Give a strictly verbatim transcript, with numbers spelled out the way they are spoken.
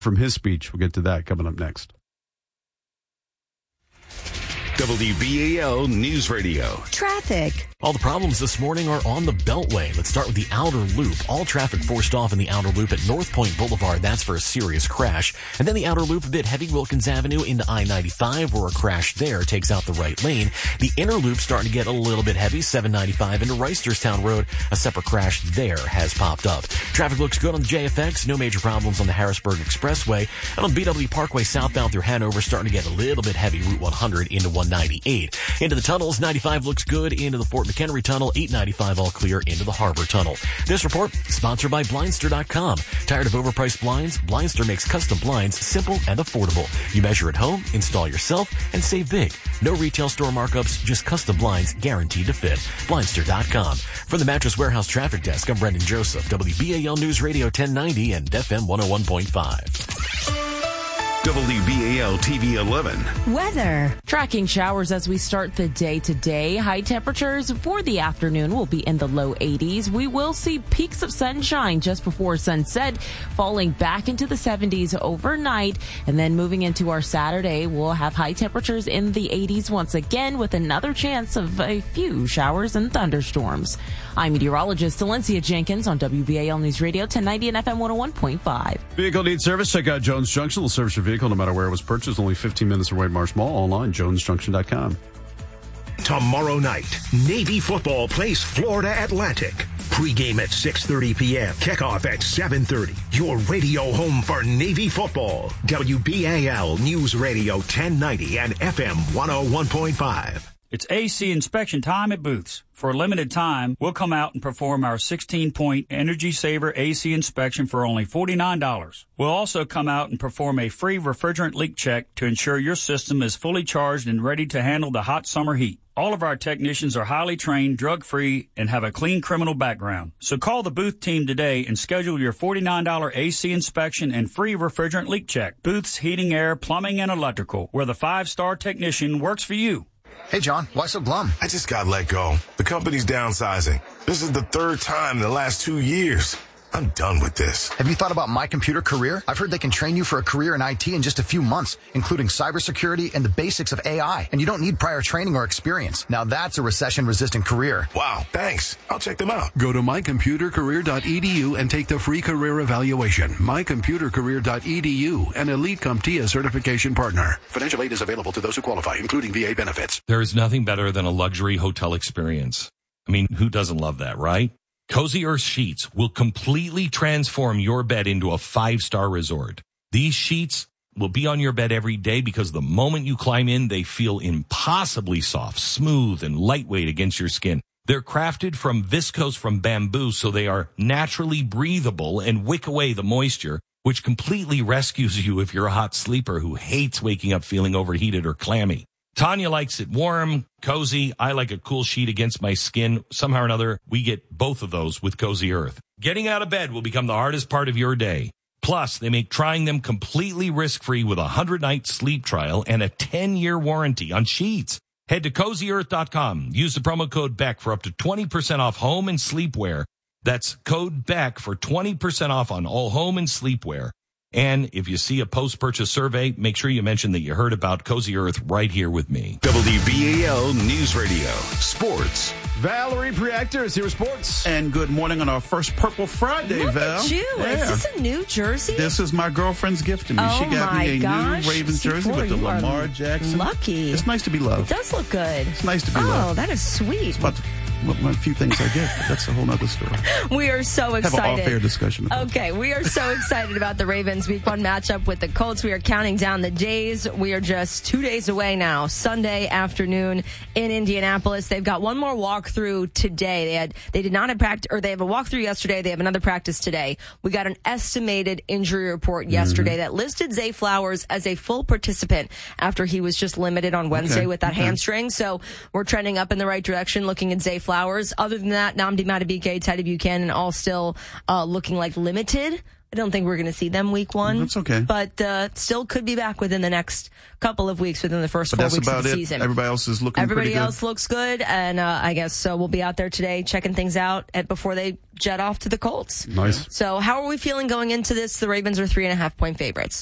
from his speech. We'll get to that coming up next. W B A L News Radio. Traffic. All the problems this morning are on the Beltway. Let's start with the outer loop. All traffic forced off in the outer loop at North Point Boulevard. That's for a serious crash. And then the outer loop a bit heavy, Wilkins Avenue into I ninety-five, where a crash there takes out the right lane. The inner loop starting to get a little bit heavy, seven ninety-five into Reisterstown Road. A separate crash there has popped up. Traffic looks good on the J F X. No major problems on the Harrisburg Expressway. And on B W Parkway southbound through Hanover, starting to get a little bit heavy, Route one hundred into one ninety-eight. Into the tunnels, ninety-five looks good. Into the Fort McHenry Tunnel, eight ninety-five all clear into the Harbor Tunnel. This report sponsored by Blindster dot com. Tired of overpriced blinds? Blindster makes custom blinds simple and affordable. You measure at home, install yourself, and save big. No retail store markups, just custom blinds guaranteed to fit. Blindster dot com. From the Mattress Warehouse Traffic Desk, I'm Brendan Joseph, W B A L News Radio ten ninety and F M one oh one point five. W B A L T V eleven. Weather. Tracking showers as we start the day today. High temperatures for the afternoon will be in the low eighties. We will see peaks of sunshine just before sunset, falling back into the seventies overnight. And then moving into our Saturday, we'll have high temperatures in the eighties once again, with another chance of a few showers and thunderstorms. I'm meteorologist Valencia Jenkins on W B A L News Radio ten ninety and F M one oh one point five. Vehicle needs service? Check out Jones Junction. They'll service your vehicle no matter where it was purchased. Only fifteen minutes from White Marsh Mall. Online, jones junction dot com. Tomorrow night, Navy football plays Florida Atlantic. Pre-game at six thirty p.m. Kickoff at seven thirty. Your radio home for Navy football. W B A L News Radio ten ninety and F M one oh one point five. It's A C inspection time at Booth's. For a limited time, we'll come out and perform our sixteen-point Energy Saver A C inspection for only forty-nine dollars. We'll also come out and perform a free refrigerant leak check to ensure your system is fully charged and ready to handle the hot summer heat. All of our technicians are highly trained, drug-free, and have a clean criminal background. So call the Booth team today and schedule your forty-nine dollars A C inspection and free refrigerant leak check. Booth's Heating, Air, Plumbing, and Electrical, where the five-star technician works for you. Hey, John, why so glum? I just got let go. The company's downsizing. This is the third time in the last two years. I'm done with this. Have you thought about My Computer Career? I've heard they can train you for a career in I T in just a few months, including cybersecurity and the basics of A I. And you don't need prior training or experience. Now that's a recession-resistant career. Wow, thanks. I'll check them out. Go to my computer career dot e d u and take the free career evaluation. my computer career dot e d u, an Elite CompTIA certification partner. Financial aid is available to those who qualify, including V A benefits. There is nothing better than a luxury hotel experience. I mean, who doesn't love that, right? Cozy Earth Sheets will completely transform your bed into a five-star resort. These sheets will be on your bed every day because the moment you climb in, they feel impossibly soft, smooth, and lightweight against your skin. They're crafted from viscose from bamboo, so they are naturally breathable and wick away the moisture, which completely rescues you if you're a hot sleeper who hates waking up feeling overheated or clammy. Tanya likes it warm, cozy. I like a cool sheet against my skin. Somehow or another, we get both of those with Cozy Earth. Getting out of bed will become the hardest part of your day. Plus, they make trying them completely risk-free with a one hundred night sleep trial and a ten year warranty on sheets. Head to cozy earth dot com. Use the promo code BECK for up to twenty percent off home and sleepwear. That's code BECK for twenty percent off on all home and sleepwear. And if you see a post-purchase survey, make sure you mention that you heard about Cozy Earth right here with me. W B A L News Radio. Sports. Valerie Preactor is here with sports. And good morning on our first Purple Friday, Look Val. at you. Yeah. Is this a new jersey? This is my girl's gift to me. Oh she got my me a gosh. new Ravens C four, jersey with the you are Lamar Jackson. Lucky. It's nice to be loved. It does look good. It's nice to be oh, loved. Oh, that is sweet. It's about a few things I get, but that's a whole other story. We are so excited. Have an off-air discussion about Okay, we are so excited about the Ravens week one matchup with the Colts. We are counting down the days. We are just two days away now. Sunday afternoon in Indianapolis. They've got one more walkthrough today. They had they did not have practice, or they have a walkthrough yesterday. They have another practice today. We got an estimated injury report yesterday mm-hmm. that listed Zay Flowers as a full participant after he was just limited on Wednesday okay. with that okay. hamstring. So we're trending up in the right direction, looking at Zay Flowers. Other than that, Nnamdi Madubuike, Teddy Buchanan, all still uh, looking like limited. I don't think we're going to see them week one. That's okay. But uh, still could be back within the next couple of weeks, within the first But four that's weeks about of the it. season. Everybody else is looking Everybody pretty good. else looks good, and uh, I guess so. We'll be out there today checking things out at, before they jet off to the Colts. Nice. So how are we feeling going into this? The Ravens are three and a half point favorites.